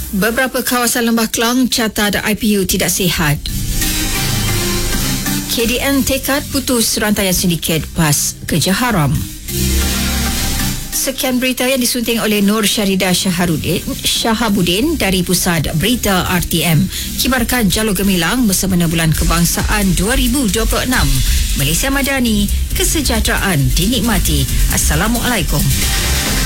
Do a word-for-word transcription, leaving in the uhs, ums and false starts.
Beberapa kawasan Lembah Kelang carta I P U tidak sihat. K D N tekad putus rantaian sindiket PAS kerja haram. Sekian berita yang disunting oleh Nur Syaridah Syaharudin, Syahabuddin dari Pusat Berita R T M. Kibarkan Jalur Gemilang bersama Bulan Kebangsaan dua ribu dua puluh enam. Malaysia Madani, kesejahteraan dinikmati. Assalamualaikum.